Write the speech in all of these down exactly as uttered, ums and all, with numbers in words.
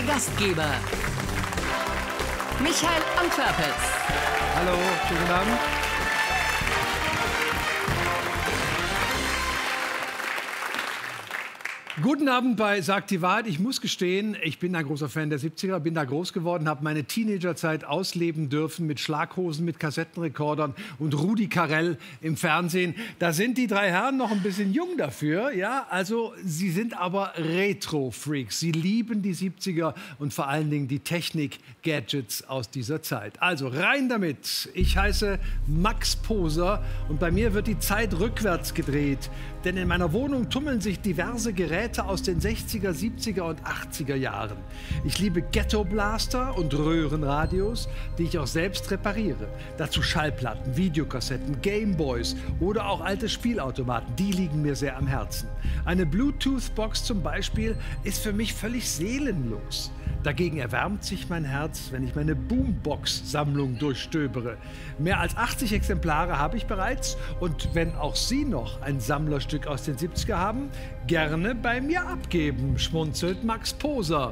Gastgeber, Michael Antwerpes. Hallo, schönen Abend. Guten Abend bei Sagt die Wahrheit. Ich muss gestehen, ich bin ein großer Fan der siebziger, bin da groß geworden, habe meine Teenagerzeit ausleben dürfen mit Schlaghosen, mit Kassettenrekordern und Rudi Carrell im Fernsehen. Da sind die drei Herren noch ein bisschen jung dafür, ja. Also sie sind aber Retro-Freaks. Sie lieben die siebziger und vor allen Dingen die Technik-Gadgets aus dieser Zeit. Also rein damit. Ich heiße Max Poser und bei mir wird die Zeit rückwärts gedreht. Denn in meiner Wohnung tummeln sich diverse Geräte aus den sechziger, siebziger und achtziger Jahren. Ich liebe Ghetto-Blaster und Röhrenradios, die ich auch selbst repariere. Dazu Schallplatten, Videokassetten, Gameboys oder auch alte Spielautomaten. Die liegen mir sehr am Herzen. Eine Bluetooth-Box zum Beispiel ist für mich völlig seelenlos. Dagegen erwärmt sich mein Herz, wenn ich meine Boombox-Sammlung durchstöbere. Mehr als achtzig Exemplare habe ich bereits. Und wenn auch Sie noch ein Sammlerstück aus den siebziger haben, gerne bei mir abgeben, schmunzelt Max Poser.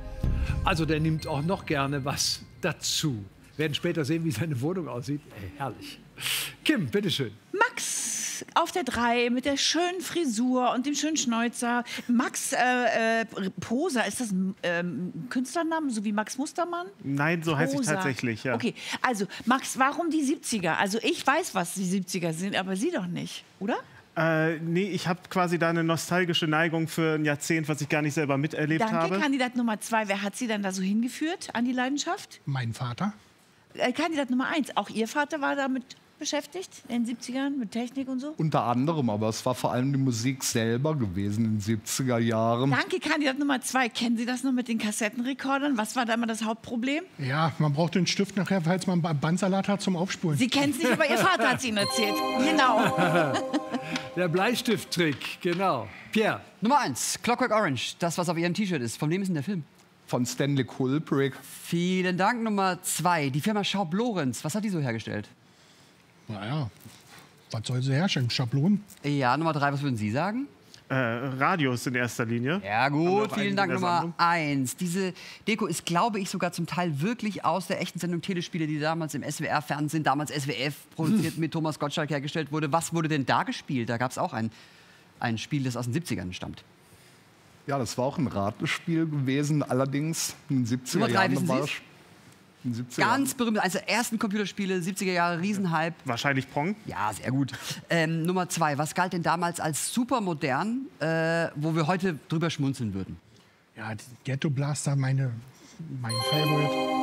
Also der nimmt auch noch gerne was dazu. Wir werden später sehen, wie seine Wohnung aussieht. Ey, herrlich. Kim, bitteschön. Max auf der drei mit der schönen Frisur und dem schönen Schnäuzer. Max äh, äh, Poser, ist das ein ähm, Künstlername, so wie Max Mustermann? Nein, so heiße ich Poser. tatsächlich, ja. Okay, also Max, warum die siebziger? Also ich weiß, was die siebziger sind, aber Sie doch nicht, oder? Äh, nee, ich habe quasi da eine nostalgische Neigung für ein Jahrzehnt, was ich gar nicht selber miterlebt Danke, habe. Kandidat Nummer zwei. Wer hat Sie dann da so hingeführt an die Leidenschaft? Mein Vater. Äh, Kandidat Nummer eins. Auch Ihr Vater war damit beschäftigt in den siebzigern mit Technik und so? Unter anderem, aber es war vor allem die Musik selber gewesen in den siebziger Jahren. Danke, Kandidat Nummer zwei. Kennen Sie das noch mit den Kassettenrekordern? Was war da immer das Hauptproblem? Ja, man braucht den Stift nachher, falls man einen Bandsalat hat, zum Aufspulen. Sie kennen es nicht, aber Ihr Vater hat es Ihnen erzählt. Genau. Der Bleistifttrick, genau. Pierre. Nummer eins, Clockwork Orange. Das, was auf Ihrem T-Shirt ist. Von wem ist denn der Film? Von Stanley Kubrick. Vielen Dank. Nummer zwei, die Firma Schaub Lorenz. Was hat die so hergestellt? Naja, was soll sie herstellen? Schablonen? Ja, Nummer drei, was würden Sie sagen? Äh, Radios in erster Linie. Ja Haben wir gut, auch vielen einen Dank. in der Nummer Sammlung? eins. Diese Deko ist, glaube ich, sogar zum Teil wirklich aus der echten Sendung Telespiele, die damals im S W R-Fernsehen, damals S W F, produziert mit Thomas Gottschalk hergestellt wurde. Was wurde denn da gespielt? Da gab es auch ein, ein Spiel, das aus den siebzigern stammt. Ja, das war auch ein Ratespiel gewesen, allerdings in den siebziger Nummer drei, Jahren. wissen war Sie es- es? in den siebziger Ganz berühmt, eines der ersten Computerspiele, siebziger Jahre, Riesenhype. Wahrscheinlich Pong. Ja, sehr gut. Ähm, Nummer zwei, was galt denn damals als supermodern, äh, wo wir heute drüber schmunzeln würden? Ja, die Ghetto Blaster, meine, mein Favorite.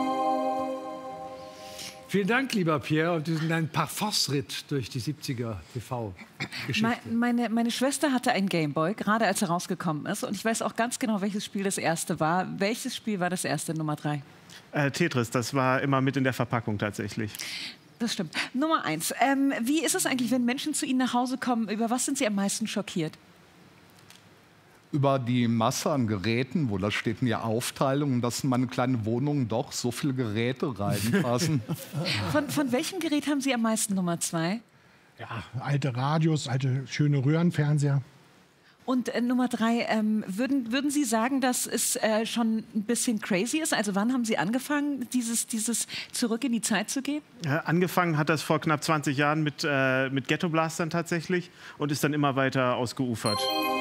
Vielen Dank, lieber Pierre, und diesen kleinen Parforce-Ritt durch die siebziger T V-Geschichte. Me- Meine, meine Schwester hatte einen Gameboy, gerade als er rausgekommen ist. Und ich weiß auch ganz genau, welches Spiel das erste war. Welches Spiel war das erste, Nummer drei? Äh, Tetris, das war immer mit in der Verpackung tatsächlich. Das stimmt. Nummer eins. Ähm, wie ist es eigentlich, wenn Menschen zu Ihnen nach Hause kommen? Über was sind Sie am meisten schockiert? Über die Masse an Geräten, wo da steht eine Aufteilung, und dass in meine kleine Wohnung doch so viele Geräte reinpassen. Von, von welchem Gerät haben Sie am meisten, Nummer zwei? Ja, alte Radios, alte schöne Röhrenfernseher. Und äh, Nummer drei, ähm, würden, würden Sie sagen, dass es äh, schon ein bisschen crazy ist? Also wann haben Sie angefangen, dieses, dieses zurück in die Zeit zu gehen? Ja, angefangen hat das vor knapp zwanzig Jahren mit, äh, mit Ghetto-Blastern tatsächlich und ist dann immer weiter ausgeufert.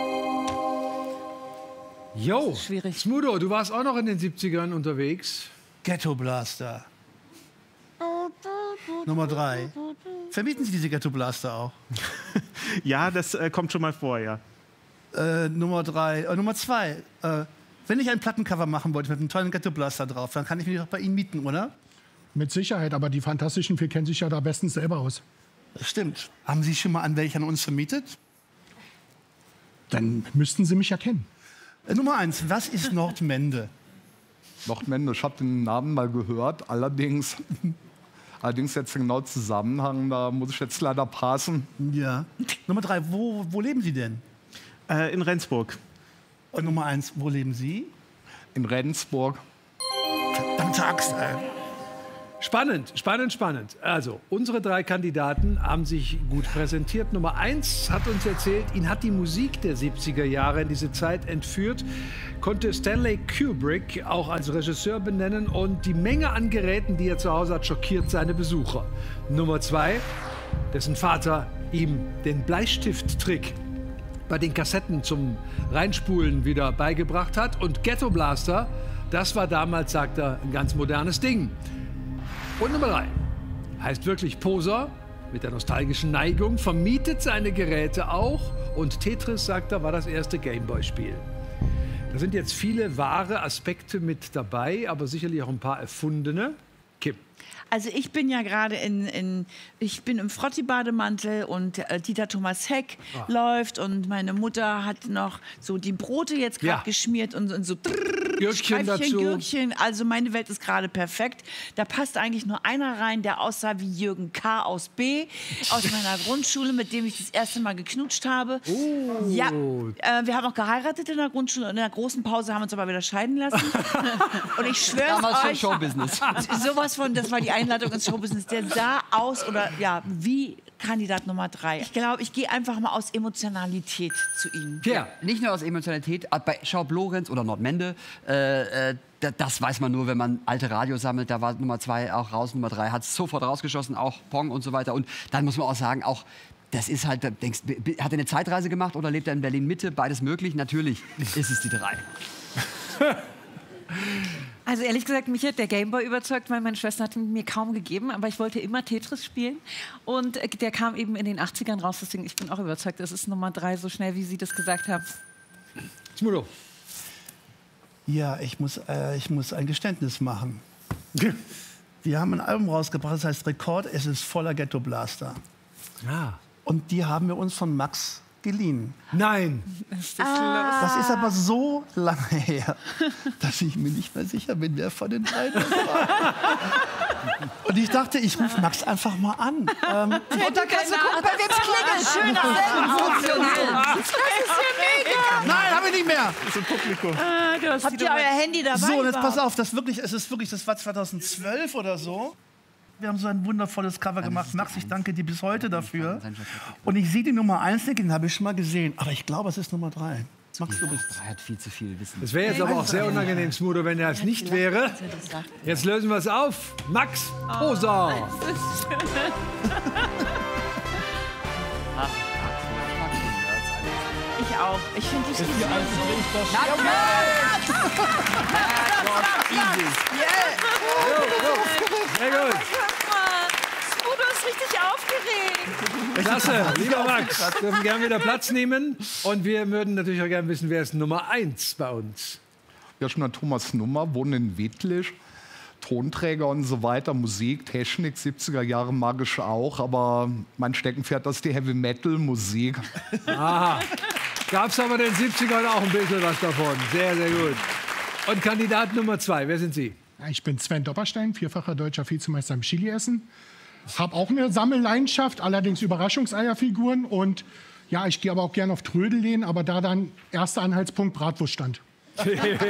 Jo, schwierig. Smudo, du warst auch noch in den siebzigern unterwegs. Ghetto Blaster. Nummer drei. Vermieten Sie diese Ghetto Blaster auch? Ja, das äh, kommt schon mal vor, ja. Äh, Nummer drei, äh, Nummer zwei. Äh, wenn ich ein Plattencover machen wollte mit einem tollen Ghetto Blaster drauf, dann kann ich mich doch bei Ihnen mieten, oder? Mit Sicherheit, aber die Fantastischen Vier kennen sich ja da bestens selber aus. Das stimmt. Haben Sie schon mal an welchen uns vermietet? Dann müssten Sie mich ja kennen. Äh, Nummer eins, was ist Nordmende? Nordmende, ich habe den Namen mal gehört, allerdings, allerdings jetzt den genauen Zusammenhang, da muss ich jetzt leider passen. Ja. Nummer drei, wo, wo leben Sie denn? Äh, in Rendsburg. Und Nummer eins, wo leben Sie? In Rendsburg. Verdammte Axt, ey. Spannend, spannend, spannend. Also, unsere drei Kandidaten haben sich gut präsentiert. Nummer eins hat uns erzählt, ihn hat die Musik der siebziger Jahre in diese Zeit entführt, konnte Stanley Kubrick auch als Regisseur benennen und die Menge an Geräten, die er zu Hause hat, schockiert seine Besucher. Nummer zwei, dessen Vater ihm den Bleistifttrick bei den Kassetten zum Reinspulen wieder beigebracht hat. Und Ghetto Blaster, das war damals, sagt er, ein ganz modernes Ding. Und Nummer drei heißt wirklich Poser, mit der nostalgischen Neigung, vermietet seine Geräte auch. Und Tetris, sagt er, war das erste Gameboy-Spiel. Da sind jetzt viele wahre Aspekte mit dabei, aber sicherlich auch ein paar erfundene. Kim. Also ich bin ja gerade in, in, ich bin im Frotti-Bademantel und äh, Dieter Thomas Heck ah. läuft und meine Mutter hat noch so die Brote jetzt gerade ja. geschmiert und, und so Gürkchen dazu. Gürkchen. Also meine Welt ist gerade perfekt. Da passt eigentlich nur einer rein, der aussah wie Jürgen K. aus B. aus meiner Grundschule, mit dem ich das erste Mal geknutscht habe. Oh. Ja, äh, wir haben auch geheiratet in der Grundschule. In der großen Pause haben wir uns aber wieder scheiden lassen. Und ich schwöre Damals euch, schon Showbusiness. Sowas von, das war die Einladung ins Showbusiness. Der sah aus oder ja, wie Kandidat Nummer drei. Ich glaube, ich gehe einfach mal aus Emotionalität zu Ihnen. Ja. Nicht nur aus Emotionalität, bei Schaub Lorenz oder Nordmende, äh, äh, das weiß man nur, wenn man alte Radios sammelt. Da war Nummer zwei auch raus, Nummer drei hat es sofort rausgeschossen, auch Pong und so weiter. Und dann muss man auch sagen, auch das ist halt, denkst, hat er eine Zeitreise gemacht oder lebt er in Berlin-Mitte? Beides möglich. Natürlich ist es die drei. Also ehrlich gesagt, mich hat der Gameboy überzeugt, weil meine Schwester hat ihn mir kaum gegeben, aber ich wollte immer Tetris spielen und der kam eben in den achtzigern raus, deswegen ich bin auch überzeugt, das ist Nummer drei, so schnell, wie Sie das gesagt haben. Smudo. Ja, ich muss, äh, ich muss ein Geständnis machen. Wir haben ein Album rausgebracht, das heißt Rekord, es ist voller Ghetto Blaster. Ah. Und die haben wir uns von Max geliehen. Nein. Ist das Ah. Das ist aber so lange her, dass ich mir nicht mehr sicher bin, wer von den beiden das war. Und ich dachte, ich rufe Max einfach mal an. Ähm, Und dann kannst du gucken, bei wem es klingelt. Schön, Das ist ja mega. Nein, habe ich nicht mehr. Das ist im Publikum. Ah, habt ihr euer Handy dabei? So, und jetzt pass überhaupt? auf, das, wirklich, es ist wirklich, das war zweitausendzwölf oder so. Wir haben so ein wundervolles Cover gemacht. Max, ich danke dir bis heute dafür. Und ich sehe die Nummer eins, den habe ich schon mal gesehen. Aber ich glaube, es ist Nummer drei. Max, du bist. Er hat viel zu viel Wissen. Das wäre jetzt aber auch sehr unangenehm, Smudo, wenn er es nicht wäre. Jetzt lösen wir es auf. Max Poser. Ich auch. Ich finde die Stimme so... Sehr gut. Smudo ist richtig aufgeregt. Klasse, lieber Max. Wir dürfen gerne wieder Platz nehmen. Und wir würden natürlich auch gerne wissen, wer ist Nummer eins bei uns? Ja, schon mal Thomas Nummer, wohnen in Wittlich. Tonträger und so weiter, Musik, Technik, siebziger Jahre mag ich auch, aber mein Steckenpferd, das ist die Heavy-Metal-Musik. Aha. Gab es aber in den siebzigern auch ein bisschen was davon. Sehr, sehr gut. Und Kandidat Nummer zwei, wer sind Sie? Ich bin Sven Dopperstein, vierfacher deutscher Vizemeister im Chili-Essen. Habe auch eine Sammelleidenschaft, allerdings Überraschungseierfiguren. Und ja, ich gehe aber auch gerne auf Trödellehnen, aber da dann erster Anhaltspunkt Bratwurststand. Was ist er?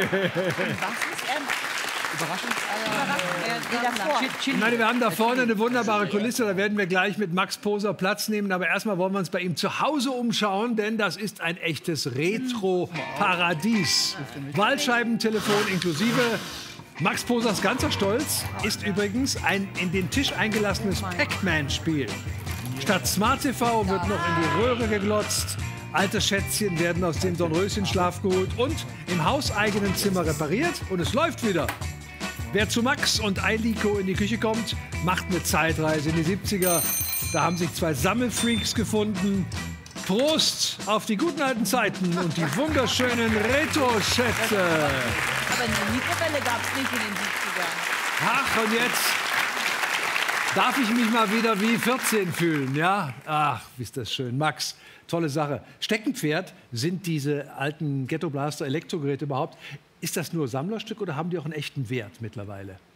Ich meine, wir haben da vorne eine wunderbare Kulisse, da werden wir gleich mit Max Poser Platz nehmen. Aber erstmal wollen wir uns bei ihm zu Hause umschauen, denn das ist ein echtes Retro-Paradies. Wahlscheibentelefon inklusive. Max Posers ganzer Stolz ist übrigens ein in den Tisch eingelassenes Pac-Man-Spiel. Statt Smart T V wird noch in die Röhre geglotzt. Alte Schätzchen werden aus dem Dornröschenschlaf geholt und im hauseigenen Zimmer repariert. Und es läuft wieder. Wer zu Max und Eiliko in die Küche kommt, macht eine Zeitreise in die siebziger. Da haben sich zwei Sammelfreaks gefunden. Prost auf die guten alten Zeiten und die wunderschönen Retro-Schätze. Aber eine Mikrowelle gab es nicht in den siebzigern. Ach, und jetzt darf ich mich mal wieder wie vierzehn fühlen, ja? Ach, wie ist das schön. Max, tolle Sache. Steckenpferd sind diese alten Ghetto Blaster Elektrogeräte überhaupt. Ist das nur Sammlerstück oder haben die auch einen echten Wert mittlerweile?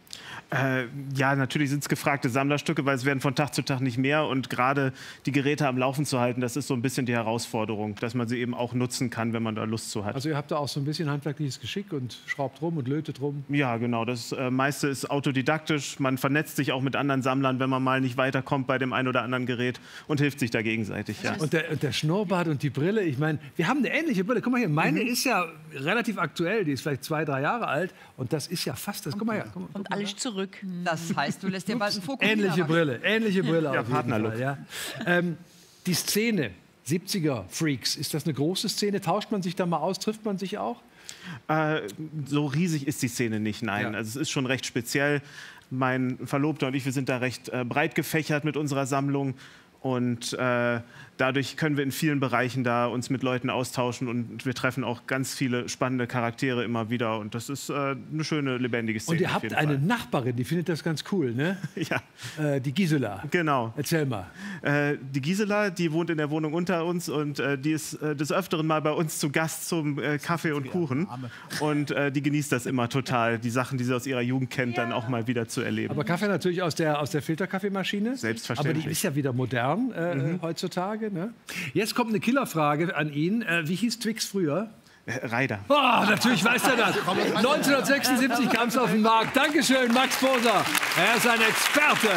Äh, ja, natürlich sind es gefragte Sammlerstücke, weil es werden von Tag zu Tag nicht mehr. Und gerade die Geräte am Laufen zu halten, das ist so ein bisschen die Herausforderung, dass man sie eben auch nutzen kann, wenn man da Lust zu hat. Also ihr habt da auch so ein bisschen handwerkliches Geschick und schraubt rum und lötet rum. Ja, genau. Das äh, meiste ist autodidaktisch. Man vernetzt sich auch mit anderen Sammlern, wenn man mal nicht weiterkommt bei dem einen oder anderen Gerät und hilft sich da gegenseitig. Ja. Und, der, und der Schnurrbart und die Brille, ich meine, wir haben eine ähnliche Brille. Guck mal hier, meine mhm. ist ja relativ aktuell, die ist vielleicht zwei, drei Jahre alt und das ist ja fast das. Guck mal her. Guck mal, und alles zurück. Das heißt, du lässt dir bald einen Fokus. Ähnliche Brille, ähnliche Brille. Ja, Partnerlook. Ja. Ähm, die Szene, siebziger-Freaks, ist das eine große Szene? Tauscht man sich da mal aus? Trifft man sich auch? Äh, so riesig ist die Szene nicht, nein. Ja. Also es ist schon recht speziell. Mein Verlobter und ich, wir sind da recht äh, breit gefächert mit unserer Sammlung. Und äh, dadurch können wir in vielen Bereichen da uns mit Leuten austauschen und wir treffen auch ganz viele spannende Charaktere immer wieder. Und das ist äh, eine schöne, lebendige Szene. Und ihr habt eine Fall. Nachbarin, die findet das ganz cool, ne? Ja. Äh, die Gisela. Genau. Erzähl mal. Äh, die Gisela, die wohnt in der Wohnung unter uns und äh, die ist äh, des Öfteren mal bei uns zu Gast zum äh, Kaffee und Kuchen. Und äh, die genießt das immer total, die Sachen, die sie aus ihrer Jugend kennt, ja. dann auch mal wieder zu erleben. Aber Kaffee natürlich aus der, aus der Filterkaffeemaschine. Selbstverständlich. Aber die ist ja wieder modern äh, mhm. heutzutage. Ne? Jetzt kommt eine Killerfrage an ihn. Äh, wie hieß Twix früher? Äh, Reider. Oh, natürlich weiß er das. neunzehnhundertsechsundsiebzig kam es auf den Markt. Dankeschön, Max Poser. Er ist ein Experte.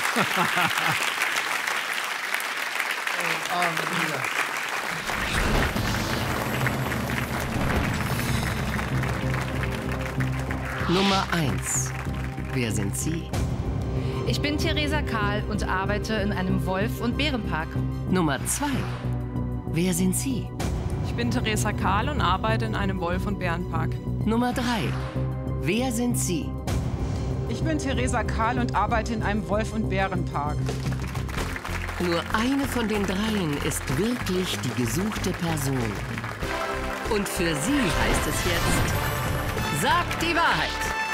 Nummer eins. Wer sind Sie? Ich bin Theresa Kahl und arbeite in einem Wolf- und Bärenpark. Nummer zwei. Wer sind Sie? Ich bin Theresa Kahl und arbeite in einem Wolf- und Bärenpark. Nummer drei. Wer sind Sie? Ich bin Theresa Kahl und arbeite in einem Wolf- und Bärenpark. Nur eine von den dreien ist wirklich die gesuchte Person. Und für sie heißt es jetzt: Sagt die Wahrheit!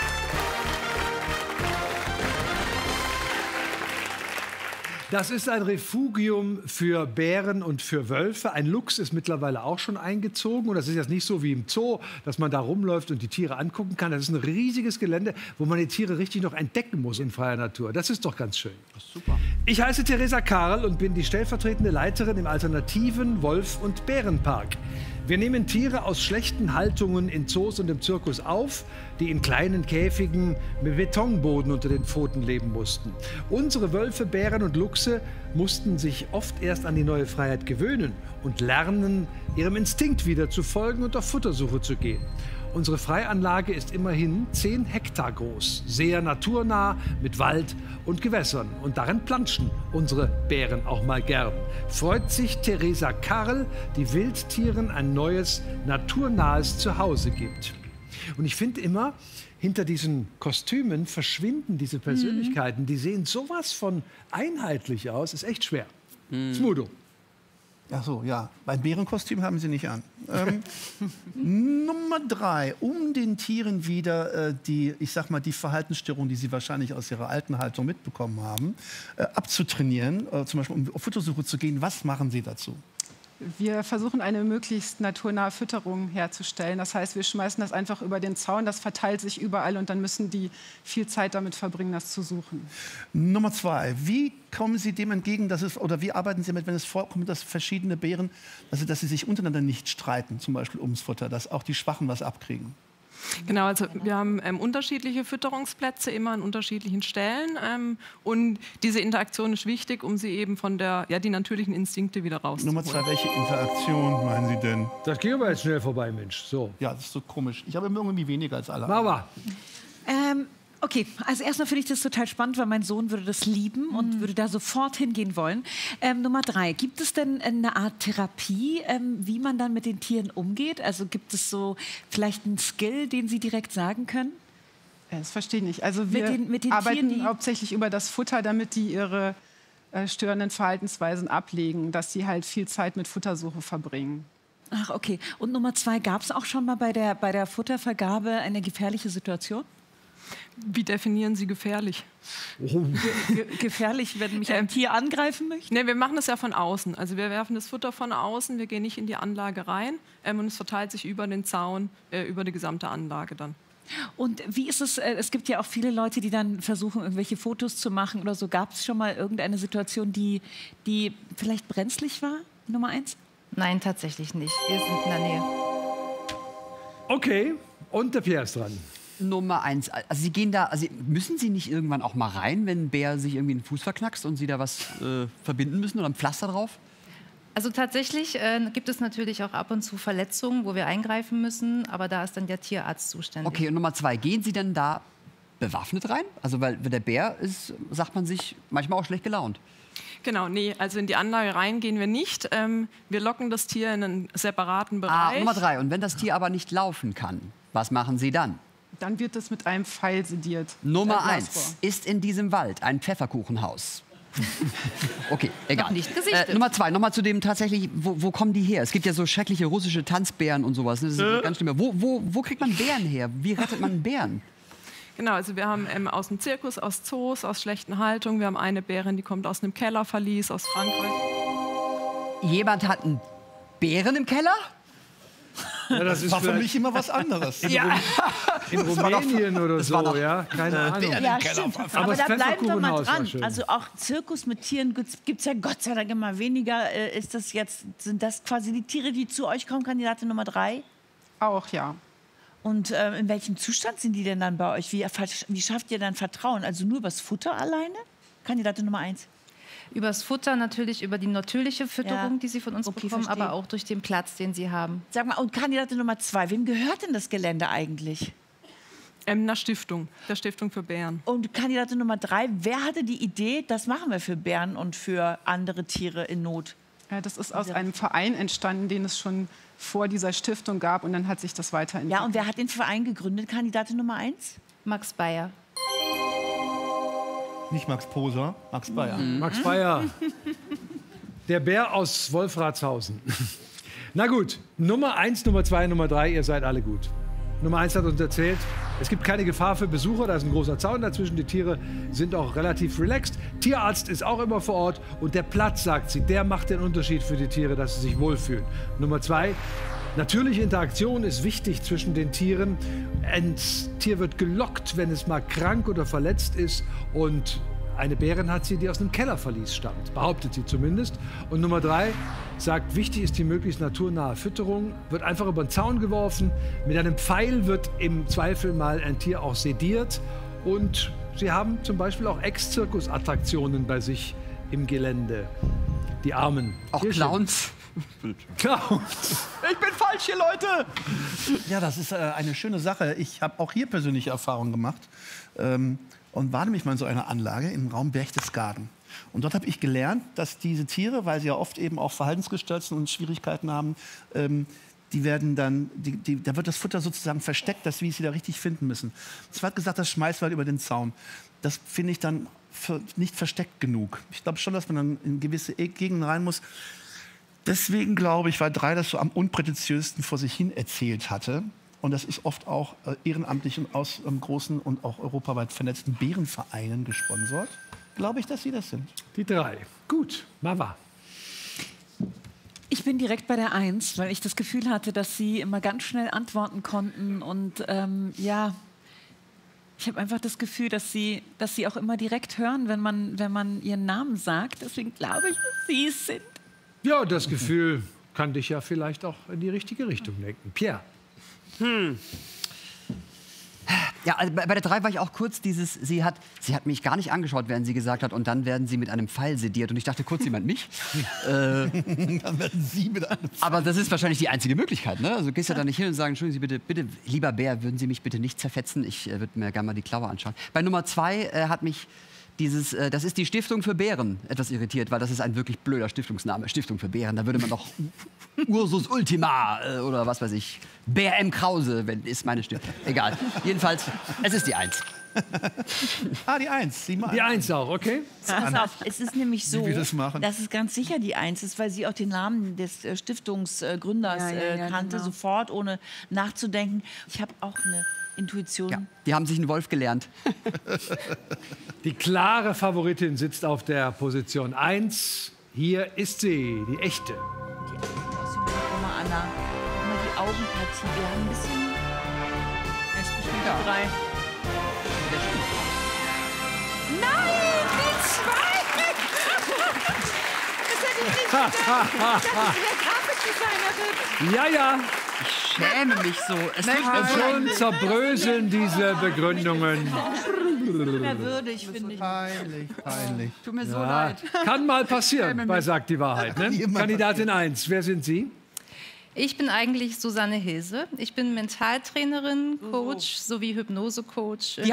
Das ist ein Refugium für Bären und für Wölfe. Ein Luchs ist mittlerweile auch schon eingezogen. Und das ist jetzt nicht so wie im Zoo, dass man da rumläuft und die Tiere angucken kann. Das ist ein riesiges Gelände, wo man die Tiere richtig noch entdecken muss in freier Natur. Das ist doch ganz schön. Das ist super. Ich heiße Theresa Kahl und bin die stellvertretende Leiterin im alternativen Wolf- und Bärenpark. Wir nehmen Tiere aus schlechten Haltungen in Zoos und im Zirkus auf, die in kleinen Käfigen mit Betonboden unter den Pfoten leben mussten. Unsere Wölfe, Bären und Luchse mussten sich oft erst an die neue Freiheit gewöhnen und lernen, ihrem Instinkt wieder zu folgen und auf Futtersuche zu gehen. Unsere Freianlage ist immerhin zehn Hektar groß, sehr naturnah mit Wald und Gewässern. Und darin planschen unsere Bären auch mal gern. Freut sich Theresa Kahl, die Wildtieren ein neues, naturnahes Zuhause gibt. Und ich finde immer, hinter diesen Kostümen verschwinden diese Persönlichkeiten. Mhm. Die sehen sowas von einheitlich aus. Ist echt schwer. Mhm. Smudo. Ach so, ja. Mein Bärenkostüm haben Sie nicht an. Ähm, Nummer drei. Um den Tieren wieder äh, die, ich sag mal, die Verhaltensstörung, die sie wahrscheinlich aus ihrer alten Haltung mitbekommen haben, äh, abzutrainieren, äh, zum Beispiel um auf Futtersuche zu gehen. Was machen Sie dazu? Wir versuchen, eine möglichst naturnahe Fütterung herzustellen. Das heißt, wir schmeißen das einfach über den Zaun, das verteilt sich überall und dann müssen die viel Zeit damit verbringen, das zu suchen. Nummer zwei. Wie kommen Sie dem entgegen, dass es, oder wie arbeiten Sie damit, wenn es vorkommt, dass verschiedene Bären, also dass sie sich untereinander nicht streiten, zum Beispiel ums Futter, dass auch die Schwachen was abkriegen? Genau, also wir haben ähm, unterschiedliche Fütterungsplätze, immer an unterschiedlichen Stellen. Ähm, und diese Interaktion ist wichtig, um sie eben von der, ja, die natürlichen Instinkte wieder rauszuholen. Nummer zwei, welche Interaktion meinen Sie denn? Das geht aber jetzt schnell vorbei, Mensch. So. Ja, das ist so komisch. Ich habe immer irgendwie weniger als alle. Mama. Ähm, okay, also erstmal finde ich das total spannend, weil mein Sohn würde das lieben mhm. und würde da sofort hingehen wollen. Ähm, Nummer drei, gibt es denn eine Art Therapie, ähm, wie man dann mit den Tieren umgeht? Also gibt es so vielleicht einen Skill, den Sie direkt sagen können? Das verstehe ich nicht. Also wir mit den, mit den arbeiten Tieren, hauptsächlich über das Futter, damit die ihre äh, störenden Verhaltensweisen ablegen, dass sie halt viel Zeit mit Futtersuche verbringen. Ach, okay. Und Nummer zwei, gab es auch schon mal bei der, bei der Futtervergabe eine gefährliche Situation? Wie definieren Sie gefährlich? Oh. Ge gefährlich, wenn mich ein Tier angreifen möchte? Nee, wir machen das ja von außen. Also wir werfen das Futter von außen, wir gehen nicht in die Anlage rein ähm, und es verteilt sich über den Zaun, äh, über die gesamte Anlage dann. Und wie ist es, äh, es gibt ja auch viele Leute, die dann versuchen, irgendwelche Fotos zu machen oder so. Gab es schon mal irgendeine Situation, die, die vielleicht brenzlig war, Nummer eins? Nein, tatsächlich nicht. Wir sind in der Nähe. Okay, und der Pierre ist dran. Nummer eins. Also Sie gehen da, also müssen Sie nicht irgendwann auch mal rein, wenn ein Bär sich irgendwie den Fuß verknackst und Sie da was äh, verbinden müssen oder ein Pflaster drauf? Also tatsächlich äh, gibt es natürlich auch ab und zu Verletzungen, wo wir eingreifen müssen, aber da ist dann der Tierarzt zuständig. Okay, und Nummer zwei, gehen Sie denn da bewaffnet rein? Also weil der Bär ist, sagt man sich, manchmal auch schlecht gelaunt. Genau, nee, also in die Anlage rein gehen wir nicht. Ähm, wir locken das Tier in einen separaten Bereich. Ah, Nummer drei, und wenn das Tier aber nicht laufen kann, was machen Sie dann? Dann wird es mit einem Pfeil sediert. Nummer eins, ist in diesem Wald ein Pfefferkuchenhaus? Okay, egal. Noch nicht gesichtet. Äh, Nummer zwei, nochmal zu dem tatsächlich, wo, wo kommen die her? Es gibt ja so schreckliche russische Tanzbären und sowas. Das ist Äh. ganz schlimm. Wo, wo, wo kriegt man Bären her? Wie rettet man einen Bären? Genau, also wir haben ähm, aus dem Zirkus, aus Zoos, aus schlechten Haltungen. Wir haben eine Bärin, die kommt aus einem Kellerverlies aus Frankreich. Jemand hat einen Bären im Keller? Ja, das ist war für vielleicht mich immer was anderes. in, Ja. Rum in Rumänien oder das war so, doch- ja, keine Ahnung. Ja, stimmt. Aber Aber, das da bleiben wir mal Pfefferkuchenhaus war dran. schön. Also auch Zirkus mit Tieren gibt es ja Gott sei Dank immer weniger. Äh, Ist das jetzt, sind das quasi die Tiere, die zu euch kommen, Kandidatin Nummer drei? Auch, ja. Und äh, in welchem Zustand sind die denn dann bei euch? Wie, wie schafft ihr dann Vertrauen? Also nur übers Futter alleine? Kandidatin Nummer eins. Übers Futter natürlich, über die natürliche Fütterung, Ja. die sie von uns Okay, bekommen, verstehe. aber auch durch den Platz, den sie haben. Sag mal, und Kandidatin Nummer zwei, wem gehört denn das Gelände eigentlich? Ähm, einer Stiftung, der Stiftung für Bären. Und Kandidatin Nummer drei, wer hatte die Idee, das machen wir für Bären und für andere Tiere in Not? Ja, das ist aus einem Verein entstanden, den es schon vor dieser Stiftung gab. Und dann hat sich das weiterentwickelt. Ja, und wer hat den Verein gegründet, Kandidatin Nummer eins? Max Bayer. Nicht Max Poser, Max Bayer. Max Bayer. Der Bär aus Wolfratshausen. Na gut, Nummer eins, Nummer zwei, Nummer drei, ihr seid alle gut. Nummer eins hat uns erzählt, es gibt keine Gefahr für Besucher, da ist ein großer Zaun dazwischen, die Tiere sind auch relativ relaxed. Tierarzt ist auch immer vor Ort und der Platz, sagt sie, der macht den Unterschied für die Tiere, dass sie sich wohlfühlen. Nummer zwei, natürliche Interaktion ist wichtig zwischen den Tieren. Ein Tier wird gelockt, wenn es mal krank oder verletzt ist und eine Bärin hat sie, die aus einem Kellerverlies stammt, behauptet sie zumindest. Und Nummer drei sagt, wichtig ist die möglichst naturnahe Fütterung, wird einfach über den Zaun geworfen. Mit einem Pfeil wird im Zweifel mal ein Tier auch sediert. Und sie haben zum Beispiel auch Ex-Zirkus-Attraktionen bei sich im Gelände. Die Armen. Auch Tierchen. Clowns? Clowns. Ich bin falsch hier, Leute! Ja, das ist äh, eine schöne Sache. Ich habe auch hier persönliche Erfahrungen gemacht. Ähm, und war nämlich mal in so einer Anlage im Raum Berchtesgaden. Und dort habe ich gelernt, dass diese Tiere, weil sie ja oft eben auch verhaltensgestört sind und Schwierigkeiten haben, ähm, die werden dann, die, die, da wird das Futter sozusagen versteckt, dass wir es wieder richtig finden müssen. Es wird gesagt, das schmeißt man über den Zaun. Das finde ich dann für nicht versteckt genug. Ich glaube schon, dass man dann in gewisse Gegenden rein muss. Deswegen glaube ich, weil drei das so am unprätentiösesten vor sich hin erzählt hatte. Und das ist oft auch äh, ehrenamtlich und aus ähm, großen und auch europaweit vernetzten Bärenvereinen gesponsert. Glaube ich, dass sie das sind. Die drei. Gut, Mama. Ich bin direkt bei der Eins, weil ich das Gefühl hatte, dass sie immer ganz schnell antworten konnten. Und ähm, ja, ich habe einfach das Gefühl, dass sie, dass sie auch immer direkt hören, wenn man, wenn man ihren Namen sagt. Deswegen glaube ich, dass sie es sind. Ja, das Gefühl kann dich ja vielleicht auch in die richtige Richtung lenken. Pierre. Hm. Ja, also bei bei der drei war ich auch kurz dieses, sie hat, sie hat mich gar nicht angeschaut, während sie gesagt hat, und dann werden sie mit einem Pfeil sediert. Und ich dachte kurz, jemand mich. äh, Dann werden sie mit einem Pfeil. aber das ist wahrscheinlich die einzige Möglichkeit, ne? Also du gehst ja da nicht hin und sagen, entschuldigen Sie bitte, bitte, lieber Bär, würden Sie mich bitte nicht zerfetzen? Ich äh, würde mir gerne mal die Klaue anschauen. Bei Nummer zwei äh, hat mich dieses, äh, das ist die Stiftung für Bären, etwas irritiert, weil das ist ein wirklich blöder Stiftungsname, Stiftung für Bären. Da würde man doch Ursus Ultima äh, oder was weiß ich, Bär M. Krause, wenn, ist meine Stiftung. Egal. Jedenfalls, es ist die Eins. Ah, die Eins. Sieh mal Die an. Eins auch, okay? Pass auf, es ist nämlich so, Wie wir das machen. dass es ganz sicher die Eins ist, weil sie auch den Namen des äh, Stiftungsgründers Ja, ja, äh, ja, kannte, genau. sofort, ohne nachzudenken. Ich habe auch eine Intuition. Ja, die haben sich einen Wolf gelernt. Die klare Favoritin sitzt auf der Position eins. Hier ist sie, die echte. Guck mal, Anna, guck mal die Augenpartie. Wir haben ein bisschen... Er ist bestimmt ja. die drei. Nein, die zwei! Das hätte ich nicht gedacht. Ich dachte, der Grafikdesigner wird. Ja, ja. Ich schäme mich so. Es tut mir Und schon zerbröseln diese Begründungen. Mehr würdig, finde ich. Peinlich, peinlich. Tut mir so Ja, leid. kann mal passieren bei Sagt die Wahrheit. Ne? Kandidatin eins, wer sind Sie? Ich bin eigentlich Susanne Hilse. Ich bin Mentaltrainerin, Coach sowie Hypnose-Coach. Die